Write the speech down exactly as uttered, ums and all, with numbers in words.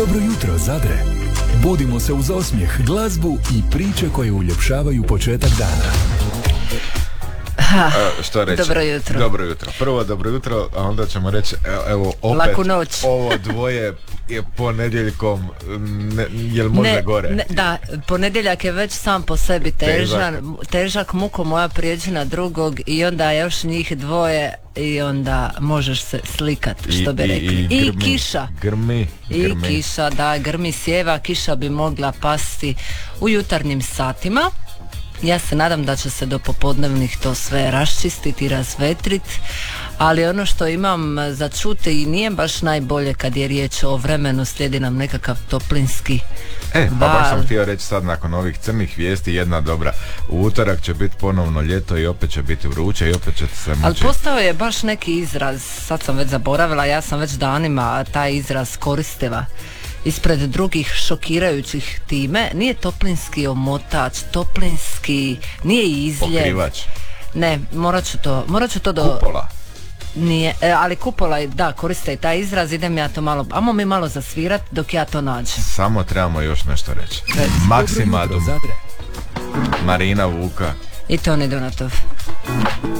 Dobro jutro, Zadre. Budimo se uz osmijeh, glazbu i priče koje uljepšavaju početak dana. Ha, e, što reći? Dobro jutro. Dobro jutro. Prvo dobro jutro, a onda ćemo reći, evo, opet laku noć. Ovo dvoje je ponedjeljkom, ne, jel može ne, gore? Ne, da, ponedjeljak je već sam po sebi težan, težak, težak muko moja prijeđi na drugog i onda još njih dvoje i onda možeš se slikat, što bi I, rekli. I, I, grmi, I kiša. Grmi, grmi. I kiša, da, grmi sjeva, kiša bi mogla pasti u jutarnjim satima. Ja se nadam da će se do popodnevnih to sve raščistiti i razvetriti, ali ono što imam za čuti i nije baš najbolje kad je riječ o vremenu, slijedi nam nekakav toplinski E, pa val. baš sam htio reći sad nakon ovih crnih vijesti jedna dobra. U utorak će biti ponovno ljeto i opet će biti vruće i opet će se moći. Ali postao je baš neki izraz, sad sam već zaboravila, ja sam već danima taj izraz koristila ispred drugih šokirajućih time. Nije toplinski omotač, toplinski, nije izljev. Pokrivač. Ne, morat ću to, morat ću to do... Kupola. Nije, e, ali kupola, da, koriste i taj izraz, idem ja to malo, ajmo mi malo zasvirat dok ja to nađem. Samo trebamo još nešto reći. Reci. Maksima, Dobro jutro, Zadre. Marina Vuka I Toni Donatov.